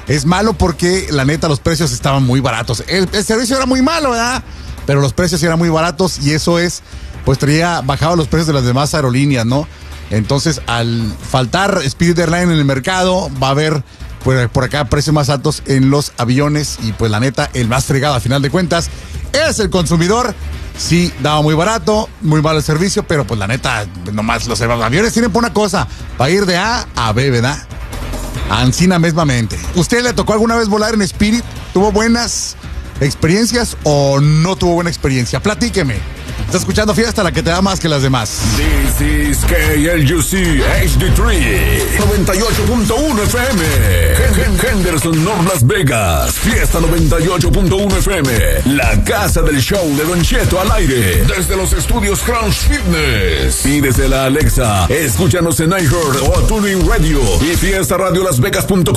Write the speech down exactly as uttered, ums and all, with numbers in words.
es malo porque la neta los precios estaban muy baratos. El, el servicio era muy malo, ¿verdad? Pero los precios eran muy baratos y eso es, pues traía bajado los precios de las demás aerolíneas, ¿no? Entonces, al faltar Spirit Airlines en el mercado, va a haber pues, por acá precios más altos en los aviones y pues la neta, el más fregado a final de cuentas es el consumidor. Sí, daba muy barato, muy malo el servicio, pero pues la neta, nomás los aviones tienen por una cosa, para ir de A a B, ¿verdad? Ancina mismamente. ¿Usted le tocó alguna vez volar en Spirit? ¿Tuvo buenas experiencias o no tuvo buena experiencia? Platíqueme. Está escuchando Fiesta, la que te da más que las demás. This is K L U C H D tres noventa y ocho punto uno F M. Henderson, North Las Vegas. Fiesta noventa y ocho punto uno F M. La casa del show de Don Cheto al aire. Desde los estudios Crunch Fitness. Y desde la Alexa, escúchanos en iHeart o TuneIn Radio y fiesta radio las vegas punto com.